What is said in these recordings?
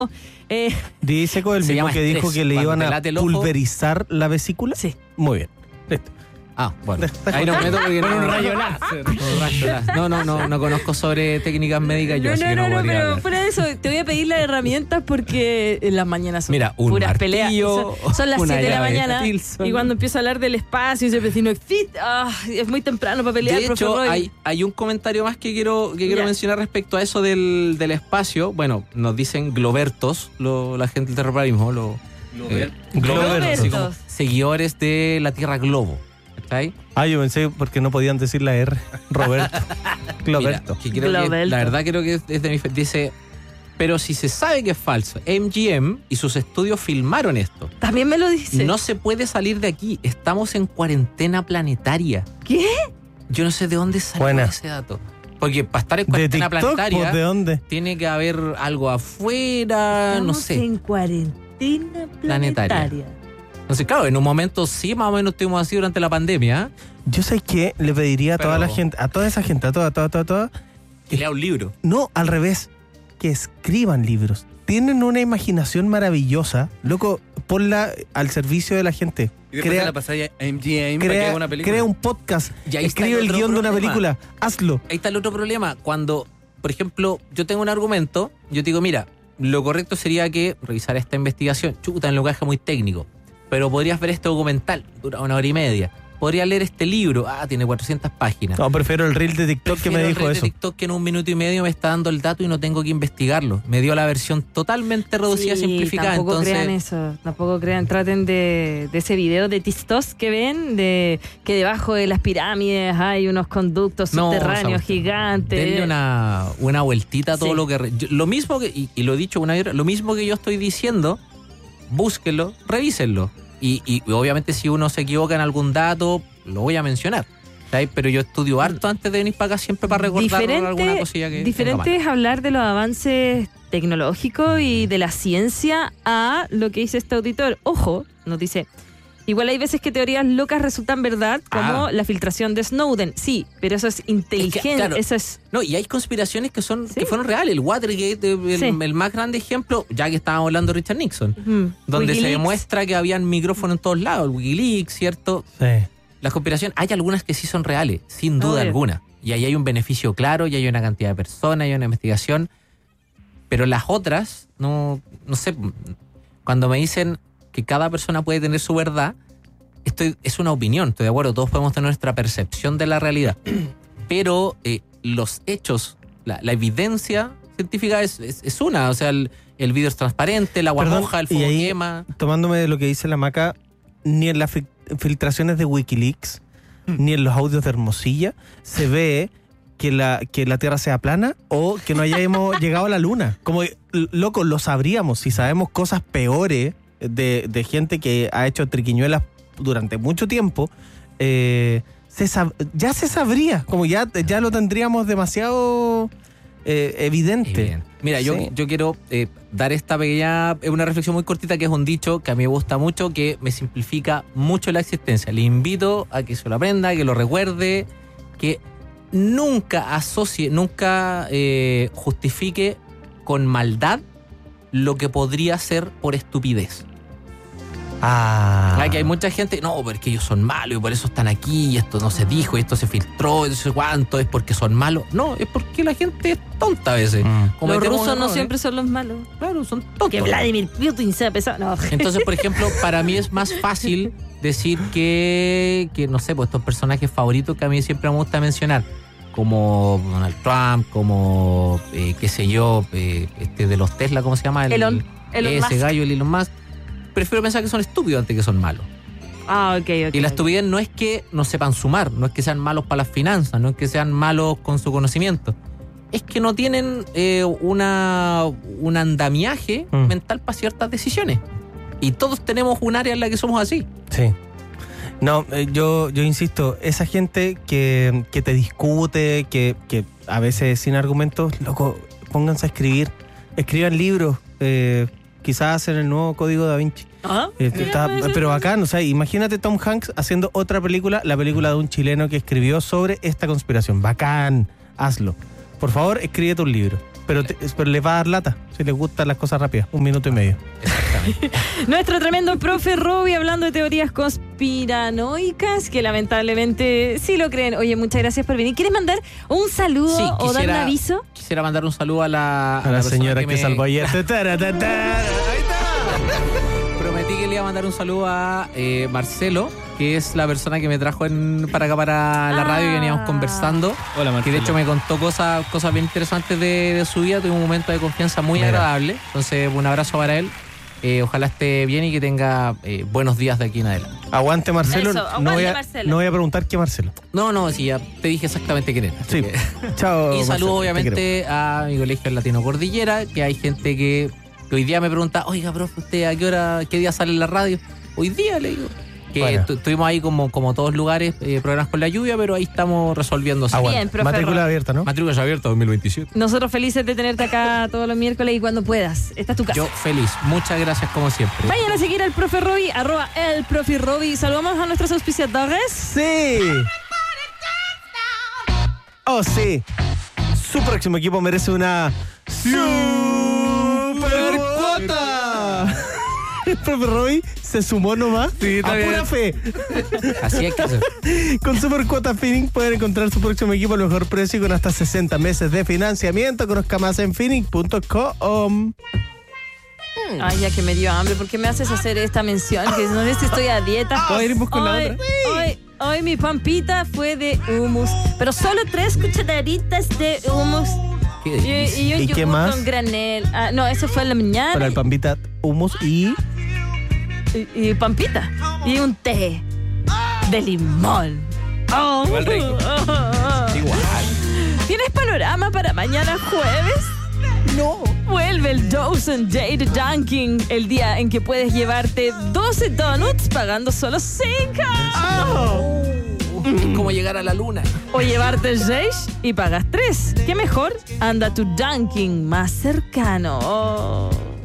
Dice el mismo que dijo que le iban a pulverizar la vesícula. Sí. Muy bien. Listo. Bueno. Ahí no meto porque no un rayo láser. No conozco sobre técnicas médicas yo, así que no podría pero hablar. fuera de eso, te voy a pedir las herramientas porque en las mañanas son puras peleas. Son las 7 de la mañana y cuando empiezo a hablar del espacio y ese vecino existe, es muy temprano para pelear. De hecho, hay un comentario más que quiero mencionar respecto a eso del espacio. Bueno, nos dicen globertos, la gente del terraplanismo, globertos. Seguidores de la Tierra Globo. Yo pensé porque no podían decir la R. Roberto. Globerto. La verdad creo que es de mi... Dice, pero si se sabe que es falso, MGM y sus estudios filmaron esto. También me lo dice. No se puede salir de aquí. Estamos en cuarentena planetaria. ¿Qué? Yo no sé de dónde salió ese dato. Porque para estar en cuarentena planetaria, ¿de dónde? Tiene que haber algo afuera, no sé. Estamos en cuarentena planetaria. No sé, claro, en un momento sí, más o menos estuvimos así durante la pandemia. Yo sé que le pediría a toda la gente, a toda esa gente, a toda que lea un libro. No, al revés, que escriban libros. Tienen una imaginación maravillosa, loco, ponla al servicio de la gente. Y después la pasáis a MGM para que haga una película. Crea un podcast, escribe el guión de una película, hazlo. Ahí está el otro problema, cuando, por ejemplo, yo tengo un argumento, yo te digo, mira, lo correcto sería que revisar esta investigación, en un lenguaje muy técnico. Pero podrías ver este documental, dura 1 hora y media. Podrías leer este libro, tiene 400 páginas. No, prefiero el reel de TikTok que me dijo eso. El reel de TikTok que en 1 minuto y medio me está dando el dato y no tengo que investigarlo. Me dio la versión totalmente reducida, simplificada. Tampoco crean, traten de ese video de Tistos que ven, de que debajo de las pirámides hay unos conductos subterráneos gigantes. Denle una vueltita a todo lo que... Lo mismo que, y lo he dicho una vez, lo mismo que yo estoy diciendo, búsquenlo, revísenlo. Y obviamente si uno se equivoca en algún dato, lo voy a mencionar. ¿sabes? Pero yo estudio harto antes de venir para acá siempre para recordar alguna cosilla que... Diferente es hablar de los avances tecnológicos y de la ciencia a lo que dice este auditor. Ojo, nos dice... Igual hay veces que teorías locas resultan verdad, como la filtración de Snowden. Sí, pero eso es inteligencia. Claro. Eso es... No, y hay conspiraciones que fueron reales. El Watergate, el más grande ejemplo, ya que estábamos hablando de Richard Nixon, donde Wikileaks. se demuestra que habían micrófonos en todos lados. El Wikileaks, ¿cierto? Sí. Las conspiraciones, hay algunas que sí son reales, sin duda alguna. Y ahí hay un beneficio claro, y hay una cantidad de personas, hay una investigación. Pero las otras, no sé, cuando me dicen que cada persona puede tener su verdad, es una opinión, estoy de acuerdo, todos podemos tener nuestra percepción de la realidad, pero los hechos, la evidencia científica es una, o sea, el vidrio es transparente, el agua moja, el fuego quema. Tomándome de lo que dice la Maca, ni en las filtraciones de Wikileaks, ni en los audios de Hermosilla, se ve que la Tierra sea plana o que no hayamos llegado a la Luna. Como, loco, lo sabríamos si sabemos cosas peores de gente que ha hecho triquiñuelas durante mucho tiempo, ya se sabría, como ya lo tendríamos demasiado evidente. Mira, sí. yo quiero dar esta pequeña, una reflexión muy cortita, que es un dicho que a mí me gusta mucho, que me simplifica mucho la existencia. Le invito a que se lo aprenda, que lo recuerde, que nunca asocie, nunca justifique con maldad lo que podría ser por estupidez. Que hay mucha gente, no, porque ellos son malos y por eso están aquí, y esto no se dijo, y esto se filtró, y no sé cuánto, es porque son malos. No, es porque la gente es tonta a veces. Los rusos no siempre son los malos. Claro, son tontos. Que Vladimir Putin sea pesado. No. Entonces, por ejemplo, para mí es más fácil decir que no sé, pues estos personajes favoritos que a mí siempre me gusta mencionar, como Donald Trump, como, qué sé yo, de los Tesla, ¿cómo se llama? Elon Musk. Gallo, el Elon Musk. Prefiero pensar que son estúpidos antes que son malos. Ok. Y la estupidez no es que no sepan sumar, no es que sean malos para las finanzas, no es que sean malos con su conocimiento. Es que no tienen un andamiaje mental para ciertas decisiones. Y todos tenemos un área en la que somos así. Sí. No, yo insisto, esa gente que te discute, que a veces sin argumentos, loco, pónganse a escribir. Escriban libros, quizás en el nuevo Código Da Vinci. Pero bacán, o sea, imagínate Tom Hanks haciendo otra película, la película de un chileno que escribió sobre esta conspiración. Bacán, hazlo. Por favor, escríbete un libro. pero les va a dar lata si les gustan las cosas rápidas. 1 minuto y medio. Exactamente. Nuestro tremendo profe Robbie hablando de teorías conspiranoicas que lamentablemente sí lo creen. Oye, muchas gracias por venir. ¿Quieres mandar un saludo Sí, o dar un aviso? Quisiera mandar un saludo a la A la señora que me salvó ayer. Ahí está. Prometí que le iba a mandar un saludo a Marcelo, que es la persona que me trajo para acá, para la radio, y veníamos conversando. Hola, Marcelo. Que de hecho me contó cosas bien interesantes de su vida. Tuve un momento de confianza muy agradable. Entonces, un abrazo para él. Ojalá esté bien y que tenga buenos días de aquí en adelante. Aguante, Marcelo. Eso, aguante, Marcelo. No voy a preguntar qué Marcelo. No, sí, ya te dije exactamente quién era. así Sí. que- Chao. Y saludo Marcelo, obviamente a mi colegio el Latino Cordillera, que hay gente que hoy día me pregunta, oiga, profe, ¿usted a qué día sale en la radio? Hoy día, le digo. Que Bueno. estuvimos ahí como todos lugares, problemas con la lluvia, pero ahí estamos resolviendo. Aguante. Bien, profe Matrícula Rob. abierta, ¿no? Matrícula abierta 2027. Nosotros felices de tenerte acá todos los miércoles y cuando puedas. Esta es tu casa. Yo feliz. Muchas gracias como siempre. Vayan a seguir al profe Robbie, @elprofe Saludamos a nuestros auspiciadores. Sí. Oh, sí. Su próximo equipo merece una super cuota. El profe Roy se sumó nomás a pura fe. Así es que hacer. Con Super Cuota Finning pueden encontrar su próximo equipo al mejor precio y con hasta 60 meses de financiamiento. Conozca más en finning.com. Ay, ya que me dio hambre. ¿Por qué me haces hacer esta mención? Que no sé si estoy a dieta. ¿Puedo ir con la otra? Hoy mi pampita fue de hummus. Pero solo 3 cucharaditas de hummus. Qué delicia. Y un ¿Y qué yogur más? con granel. Ah, no, eso fue en la mañana. Para el pampita, hummus y... Y pampita. Y un té de limón. Oh. Igual rico. Igual. ¿Tienes panorama para mañana jueves? No. Vuelve el Dozen Day de Dunkin', el día en que puedes llevarte 12 donuts pagando solo 5. Es como llegar a la luna. O llevarte 6 y pagas 3. ¿Qué mejor? Anda a tu Dunkin' más cercano. Oh.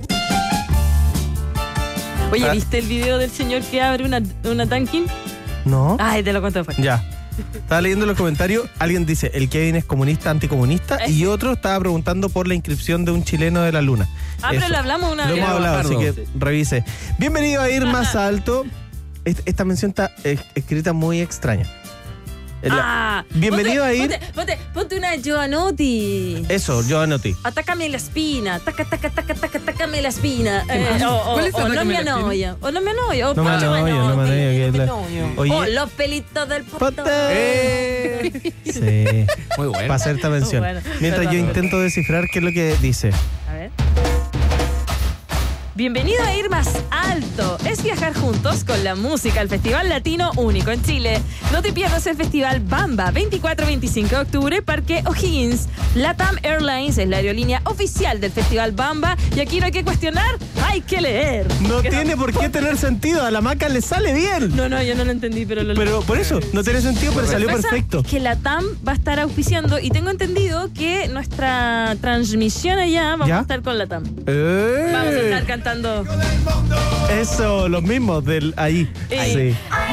Oye, ¿viste el video del señor que abre una Dunkin'? ¿No? Ay, te lo cuento después. Ya. Estaba leyendo los comentarios. Alguien dice, el Kevin es comunista, anticomunista. Y otro estaba preguntando por la inscripción de un chileno de la luna. Ah, pero Eso. lo hablamos una Lo vez. hemos hablado, así Pardo. que revise. Bienvenido a Ir Más Alto. Esta mención está escrita muy extraña. Bienvenido a Ir. Ponte una Giovanotti. Eso, yo anoté. Atácame la espina, atácame la espina. ¿Cuál es O no Atácame me la espina? anoya, o no me anoya, o No me Poncho anoyo, no me anoyo, que es la- Oye, O los pelitos del poto. sí, Muy bueno. para hacer esta mención. Bueno, Mientras yo perdón. intento descifrar qué es lo que dice. A ver. Bienvenido a Ir Más Alto. Es viajar juntos con la música al Festival Latino único en Chile. No te pierdas el Festival Bamba, 24-25 de octubre, Parque O'Higgins. LATAM Airlines es la aerolínea oficial del Festival Bamba y aquí no hay que cuestionar, hay que leer. No Que tiene por qué tener sentido. A la maca le sale bien. No, yo no lo entendí, pero lo Pero por eso, no tiene sentido, pero salió Lo que pasa perfecto. es que la TAM va a estar auspiciando y tengo entendido que nuestra transmisión allá vamos ¿Ya? a estar con la TAM. Vamos a estar cantando. Eso, los mismos del ahí. Sí.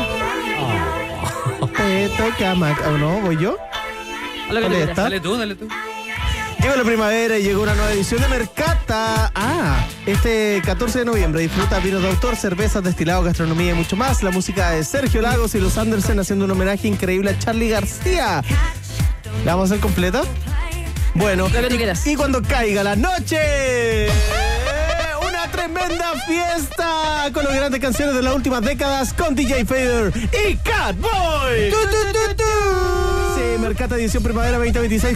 Te toca Maca. ¿O no? ¿Voy yo? Lo que tú ¿Dónde quieras. está? Dale tú. Llegó la primavera y llegó una nueva edición de Mercata. Este 14 de noviembre disfruta vinos de autor, cervezas, destilados, gastronomía y mucho más. La música de Sergio Lagos y los Andersen haciendo un homenaje increíble a Charly García. ¿La vamos a hacer completa? Bueno, Lo que tú quieras. y cuando caiga la noche, una tremenda fiesta con las grandes canciones de las últimas décadas con DJ Fader y Catboy. Sí, Mercata edición primavera 2026.